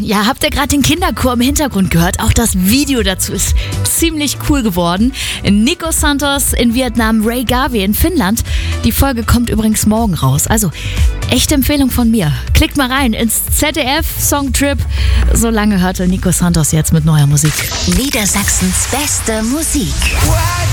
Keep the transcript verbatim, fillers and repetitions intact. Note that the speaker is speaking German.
Ja, habt ihr gerade den Kinderchor im Hintergrund gehört? Auch das Video dazu ist ziemlich cool geworden. Nico Santos in Vietnam, Ray Garvey in Finnland. Die Folge kommt übrigens morgen raus. Also, echte Empfehlung von mir. Klickt mal rein ins Z D F-Songtrip. So lange hörte Nico Santos jetzt mit neuer Musik. Niedersachsens beste Musik.